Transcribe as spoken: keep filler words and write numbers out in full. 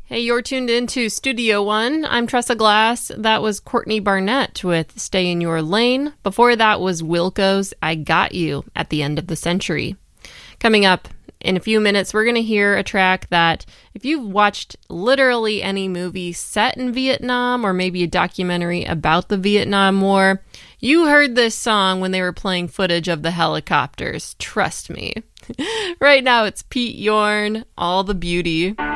Hey, you're tuned into Studio One. I'm Tressa Glass. That was Courtney Barnett with Stay in Your Lane. Before that was Wilco's I Got You at the End of the Century. Coming up in a few minutes, we're going to hear a track that if you've watched literally any movie set in Vietnam or maybe a documentary about the Vietnam War, you heard this song when they were playing footage of the helicopters. Trust me. Right now it's Pete Yorn, All the Beauty.